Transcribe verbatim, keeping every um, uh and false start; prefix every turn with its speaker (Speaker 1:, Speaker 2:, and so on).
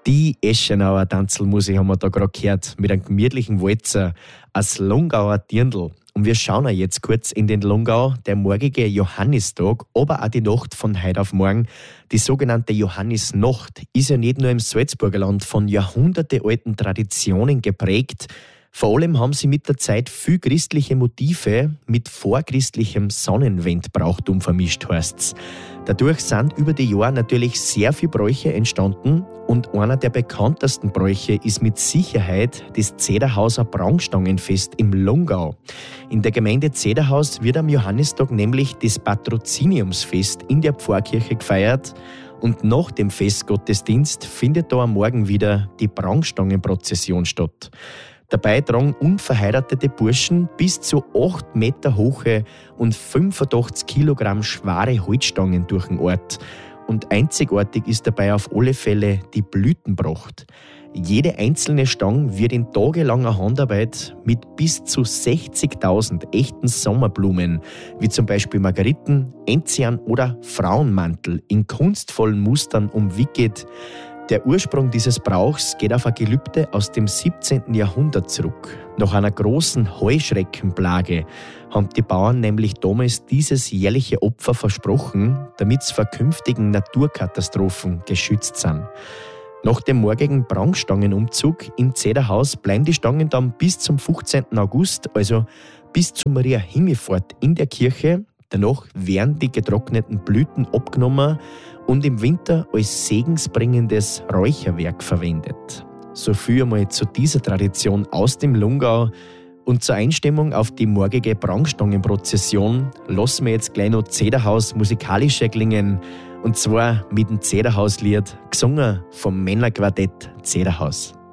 Speaker 1: Die Eschenauer Tanzelmusik haben wir da gerade gehört, mit einem gemütlichen Walzer, als Lungauer Dirndl. Und wir schauen auch jetzt kurz in den Lungau, der morgige Johannistag, aber auch die Nacht von heute auf morgen. Die sogenannte Johannisnacht ist ja nicht nur im Salzburger Land von jahrhundertealten Traditionen geprägt. Vor allem haben sie mit der Zeit viel christliche Motive mit vorchristlichem Sonnenwendbrauchtum vermischt, heisst's. Dadurch sind über die Jahre natürlich sehr viele Bräuche entstanden und einer der bekanntesten Bräuche ist mit Sicherheit das Zederhauser Prangstangenfest im Lungau. In der Gemeinde Zederhaus wird am Johannistag nämlich das Patroziniumsfest in der Pfarrkirche gefeiert. Und nach dem Festgottesdienst findet da am Morgen wieder die Prangstangenprozession statt. Dabei tragen unverheiratete Burschen bis zu acht Meter hohe und fünfundachtzig Kilogramm schwere Holzstangen durch den Ort. Und einzigartig ist dabei auf alle Fälle die Blütenpracht. Jede einzelne Stange wird in tagelanger Handarbeit mit bis zu sechzigtausend echten Sommerblumen, wie zum Beispiel Margeriten, Enzian oder Frauenmantel, in kunstvollen Mustern umwickelt. Der Ursprung dieses Brauchs geht auf ein Gelübde aus dem siebzehnten Jahrhundert zurück. Nach einer großen Heuschreckenplage haben die Bauern nämlich damals dieses jährliche Opfer versprochen, damit sie vor künftigen Naturkatastrophen geschützt sind. Nach dem morgigen Prangstangenumzug im Zederhaus bleiben die Stangen dann bis zum fünfzehnten August, also bis zur Maria Himmelfahrt in der Kirche. Danach werden die getrockneten Blüten abgenommen und im Winter als segensbringendes Räucherwerk verwendet. So viel einmal zu dieser Tradition aus dem Lungau. Und zur Einstimmung auf die morgige Prangstangenprozession lassen wir jetzt gleich noch Zederhaus musikalisch erklingen. Und zwar mit dem Zederhauslied, gesungen vom Männerquartett Zederhaus.